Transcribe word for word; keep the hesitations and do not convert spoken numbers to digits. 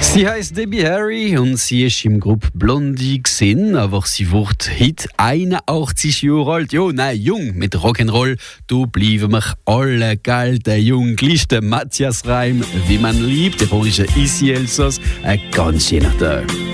Sie heißt Debbie Harry und sie ist im Gruppe Blondie gesehen, aber sie wird heute einundachtzig Jahre alt. Jo, nein, jung mit Rock'n'Roll. Du bleiben mich alle gelten, jung. Matthias Reim, wie man liebt, der polnische Isi Elsass, ein ganz schöner Tag.